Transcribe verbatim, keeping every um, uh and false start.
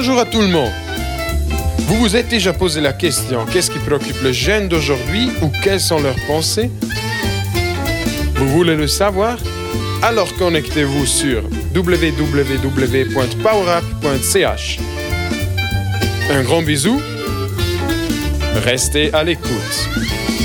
Bonjour à tout le monde. Vous vous êtes déjà posé la question, qu'est-ce qui préoccupe les jeunes d'aujourd'hui ou quelles sont leurs pensées? Vous voulez le savoir? Alors connectez-vous sur w w w point powerup point c h. Un grand bisou. Restez à l'écoute.